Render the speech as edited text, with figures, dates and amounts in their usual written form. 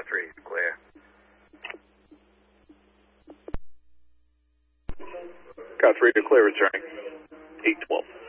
3, clear. Car 3 to clear, returning. 812.